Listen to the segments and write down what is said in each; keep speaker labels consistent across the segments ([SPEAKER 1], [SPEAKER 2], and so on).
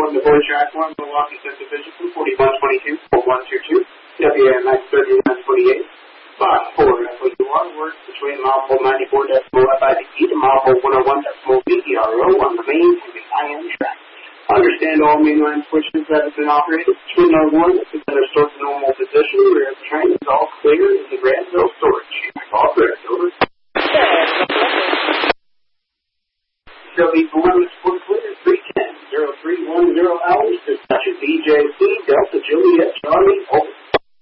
[SPEAKER 1] from the Boy Track 1, Milwaukee Central Division, 4122-4122, WMX 3928. Box 4, FOUR, works between mouthful 94.FIDP to mouthful 101.VDRO on the main and the IM track. Understand all mainline switches that have been operated. Twin node 1 is at a stored to normal position. Rear train is all clear in the Granville storage. All clear, over. Show these limits for clear 310-0310 hours. Dispatcher BJC, Delta Juliet, Charlie, over.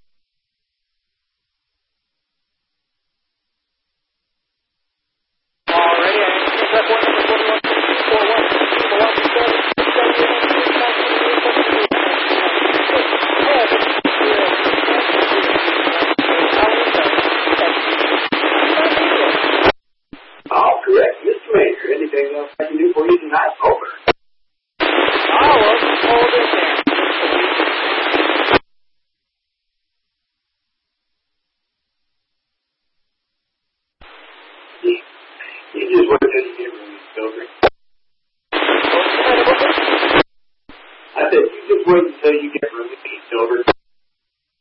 [SPEAKER 1] All correct, Mr. Major. Anything else I can do for you tonight? Over. Hold it there. You just wait until you get released, over. I said, you just wait until you get released, over.